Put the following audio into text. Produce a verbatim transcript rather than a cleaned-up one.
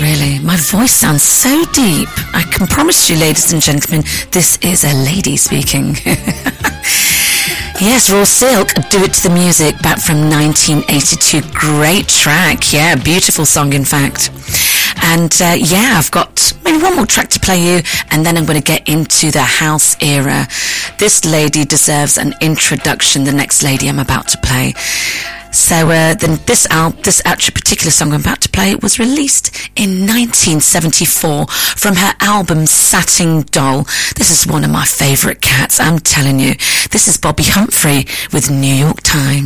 Really, my voice sounds so deep. I can promise you, ladies and gentlemen, this is a lady speaking. Yes, Raw Silk, Do It to the Music, back from nineteen eighty-two. Great track. Yeah, beautiful song, in fact. And uh, yeah, I've got maybe one more track to play you, and then I'm going to get into the house era. This lady deserves an introduction, the next lady I'm about to play. So uh, then this al- this actually particular song I'm about to play was released in nineteen seventy-four from her album Satin Doll. This is one of my favourite cats, I'm telling you. This is Bobby Humphrey with New York Times.